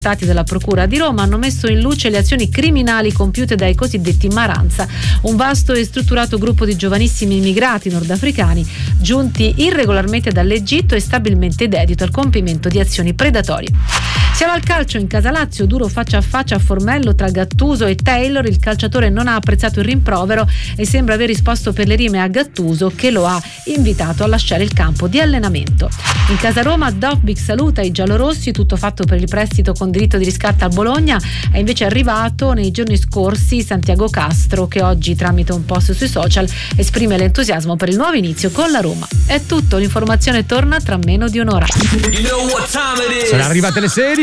della Procura di Roma hanno messo in luce le azioni criminali compiute dai cosiddetti Maranza, un vasto e strutturato gruppo di giovanissimi immigrati nordafricani giunti irregolarmente dall'Egitto e stabilmente dedito al compimento di azioni predatorie. Siamo al calcio in Casa Lazio, duro faccia a faccia a Formello tra Gattuso e Taylor. Il calciatore non ha apprezzato il rimprovero e sembra aver risposto per le rime a Gattuso, che lo ha invitato a lasciare il campo di allenamento. In Casa Roma Dovbyk saluta i giallorossi, tutto fatto per il prestito con diritto di riscatto al Bologna. È invece arrivato nei giorni scorsi Santiago Castro, che oggi tramite un post sui social esprime l'entusiasmo per il nuovo inizio con la Roma. È tutto, l'informazione torna tra meno di un'ora. Sono arrivate le 16.